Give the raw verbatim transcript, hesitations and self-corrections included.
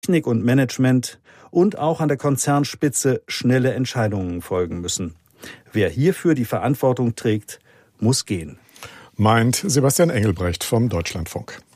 Technik und Management und auch an der Konzernspitze schnelle Entscheidungen folgen müssen. Wer hierfür die Verantwortung trägt, muss gehen. Meint Sebastian Engelbrecht vom Deutschlandfunk.